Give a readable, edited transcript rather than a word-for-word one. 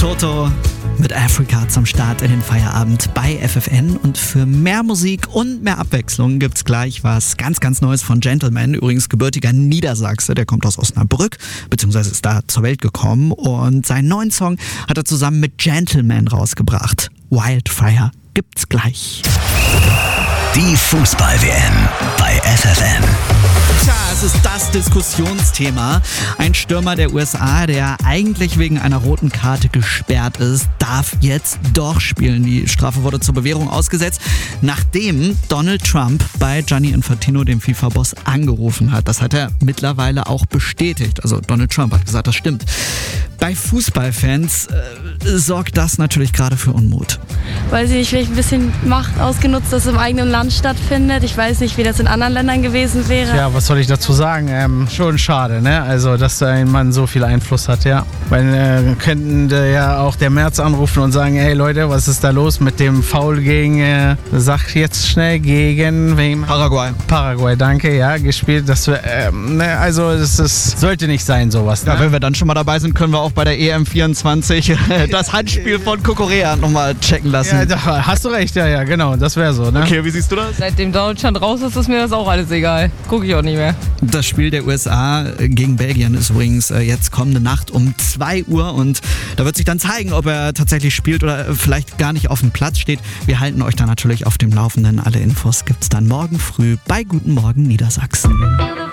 Toto mit Africa zum Start in den Feierabend bei FFN. Und für mehr Musik und mehr Abwechslung gibt's gleich was ganz, ganz Neues von Gentleman. Übrigens gebürtiger Niedersachse, der kommt aus Osnabrück, beziehungsweise ist da zur Welt gekommen. Und seinen neuen Song hat er zusammen mit Gentleman rausgebracht. Wildfire gibt's gleich. Die Fußball-WM bei FFN. Tja, es ist das Diskussionsthema. Ein Stürmer der USA, der eigentlich wegen einer roten Karte gesperrt ist, darf jetzt doch spielen. Die Strafe wurde zur Bewährung ausgesetzt, nachdem Donald Trump bei Gianni Infantino, dem FIFA-Boss, angerufen hat. Das hat er mittlerweile auch bestätigt. Also Donald Trump hat gesagt, das stimmt. Bei Fußballfans sorgt das natürlich gerade für Unmut. Weiß ich nicht, vielleicht ein bisschen Macht ausgenutzt, dass es im eigenen Land stattfindet. Ich weiß nicht, wie das in anderen Ländern gewesen wäre. Ja, was soll ich dazu sagen? Schon schade, ne? Also, dass ein Mann so viel Einfluss hat, ja. Weil könnten ja auch der Merz anrufen und sagen, hey Leute, was ist da los mit dem Foul gegen, sag jetzt schnell, gegen wem? Paraguay, danke, ja, gespielt. Das, also, das sollte nicht sein, sowas. Ne? Ja, wenn wir dann schon mal dabei sind, können wir auch bei der EM24 das Handspiel von Kokorea nochmal checken lassen. Ja, da hast du recht, ja, genau, das wäre so, ne? Okay, wie siehst du das? Seitdem Deutschland raus ist mir das auch alles egal. Gucke ich auch nicht mehr. Das Spiel der USA gegen Belgien ist übrigens jetzt kommende Nacht um 2 Uhr und da wird sich dann zeigen, ob er tatsächlich spielt oder vielleicht gar nicht auf dem Platz steht. Wir halten euch da natürlich auf dem Laufenden. Alle Infos gibt's dann morgen früh bei Guten Morgen Niedersachsen.